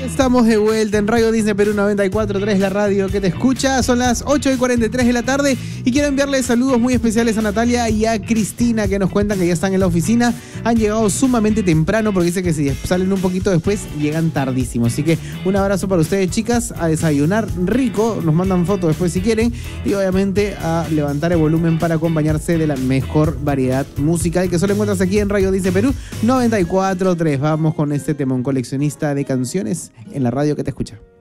Estamos de vuelta en Radio Disney Perú 94.3, la radio que te escucha. Son las 8:43 de la tarde y quiero enviarle saludos muy especiales a Natalia y a Cristina, que nos cuentan que ya están en la oficina. Han llegado sumamente temprano porque dice que si salen un poquito después llegan tardísimo. Así que un abrazo para ustedes, chicas, a desayunar rico. Nos mandan fotos después si quieren y obviamente a levantar el volumen para acompañarse de la mejor variedad musical que solo encuentras aquí en Radio Disney Perú 94.3. Vamos con este tema, un coleccionista de canciones en la radio que te escucha.